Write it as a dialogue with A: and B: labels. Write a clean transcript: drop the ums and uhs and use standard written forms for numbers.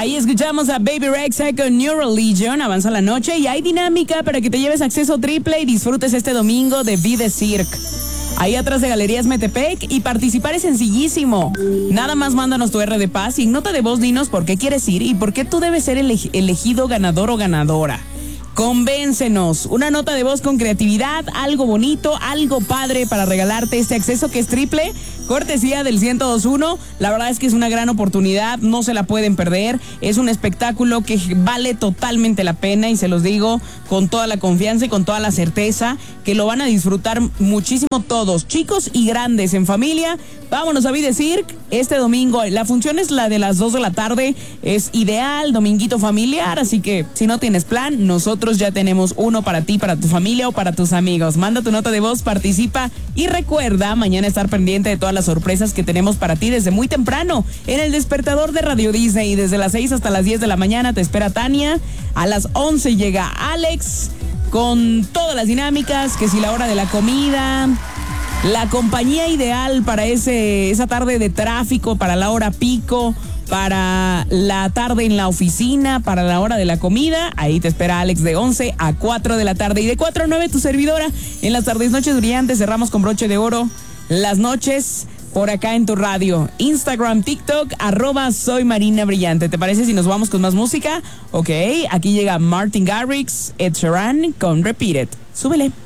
A: Ahí escuchamos a Baby Rexha con New Religion. Avanza la noche y hay dinámica para que te lleves acceso triple y disfrutes este domingo de Vida Cirque. Ahí atrás de Galerías Metepec, y participar es sencillísimo. Nada más mándanos tu R de paz y en nota de voz dinos por qué quieres ir y por qué tú debes ser elegido ganador o ganadora. Convéncenos, una nota de voz con creatividad, algo bonito, algo padre para regalarte este acceso que es triple, cortesía del 102.1. La verdad es que es una gran oportunidad, no se la pueden perder. Es un espectáculo que vale totalmente la pena y se los digo con toda la confianza y con toda la certeza que lo van a disfrutar muchísimo todos, chicos y grandes, en familia. Vámonos a Vida Cirque este domingo. La función es la de las 2 de la tarde. Es ideal, dominguito familiar. Así que si no tienes plan, nosotros ya tenemos uno para ti, para tu familia o para tus amigos. Manda tu nota de voz, participa y recuerda mañana estar pendiente de todas las sorpresas que tenemos para ti desde muy temprano en el despertador de Radio Disney. Desde las 6 hasta las 10 de la mañana te espera Tania. A las 11 llega Alex con todas las dinámicas, que si la hora de la comida, la compañía ideal para esa tarde de tráfico, para la hora pico, para la tarde en la oficina, para la hora de la comida. Ahí te espera Alex de 11 a 4 de la tarde. Y de 4 a 9 tu servidora. En las tardes noches brillantes cerramos con broche de oro las noches por acá en tu radio. Instagram, TikTok, @soy Marina Brillante. ¿Te parece si nos vamos con más música? Ok, aquí llega Martin Garrix, Ed Sheeran con Repeat It. Súbele.